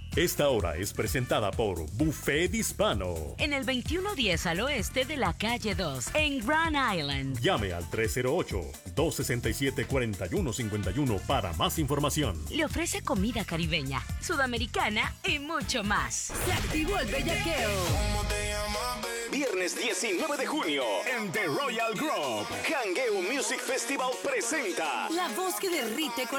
Esta hora es presentada por Buffet Hispano. En el 2110 al oeste de la calle 2, en Grand Island. Llame al 308-267-4151 para más información. Le ofrece comida caribeña, sudamericana y mucho más. Se activó el bellaqueo. Viernes 19 de junio en The Royal Grove, Jangueo Music Festival presenta La voz que derrite corazón.